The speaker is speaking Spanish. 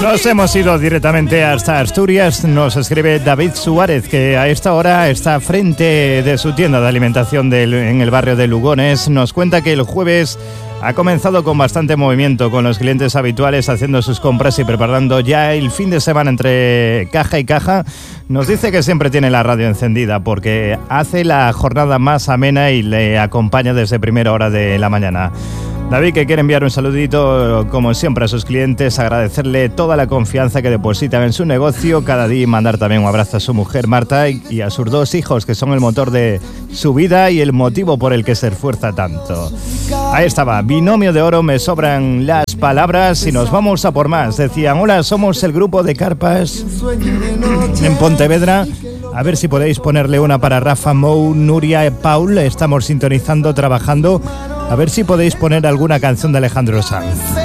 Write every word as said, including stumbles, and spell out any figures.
Nos hemos ido directamente hasta Asturias. Nos escribe David Suárez, que a esta hora está frente de su tienda de alimentación del, en el barrio de Lugones. Nos cuenta que el jueves ha comenzado con bastante movimiento, con los clientes habituales haciendo sus compras y preparando ya el fin de semana entre caja y caja. Nos dice que siempre tiene la radio encendida porque hace la jornada más amena y le acompaña desde primera hora de la mañana. David, que quiere enviar un saludito, como siempre, a sus clientes, agradecerle toda la confianza que depositan en su negocio cada día y mandar también un abrazo a su mujer Marta y a sus dos hijos, que son el motor de su vida y el motivo por el que se esfuerza tanto. Ahí estaba, Binomio de Oro, me sobran las palabras y nos vamos a por más. Decían, hola, somos el grupo de carpas en Pontevedra. A ver si podéis ponerle una para Rafa, Mou, Nuria y Paul. Estamos sintonizando, trabajando. A ver si podéis poner alguna canción de Alejandro Sanz.